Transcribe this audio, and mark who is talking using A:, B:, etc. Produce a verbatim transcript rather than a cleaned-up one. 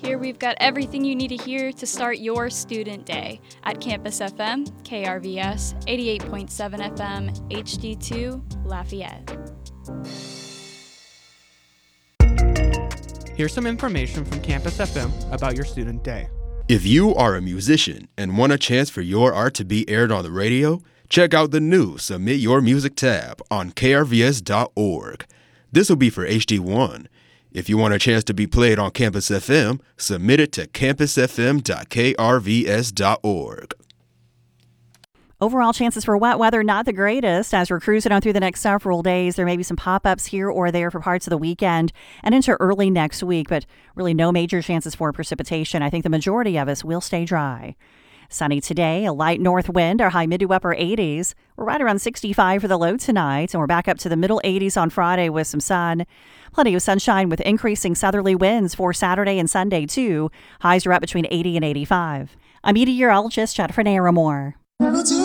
A: Here we've got everything you need to hear to start your student day at Campus F M, K R V S, eighty-eight point seven F M, H D two, Lafayette.
B: Here's some information from Campus F M about your student day.
C: If you are a musician and want a chance for your art to be aired on the radio, check out the new Submit Your Music tab on K R V S dot org. This will be for H D one. If you want a chance to be played on Campus F M, submit it to campus f m dot k r v s dot org.
D: Overall chances for wet weather, not the greatest. As we're cruising on through the next several days, there may be some pop-ups here or there for parts of the weekend and into early next week, but really no major chances for precipitation. I think the majority of us will stay dry. Sunny today, a light north wind, our high mid to upper eighties. We're right around sixty-five for the low tonight, and we're back up to the middle eighties on Friday with some sun. Plenty of sunshine with increasing southerly winds for Saturday and Sunday, too. Highs are up between eighty and eighty-five. I'm meteorologist Jennifer Naramore.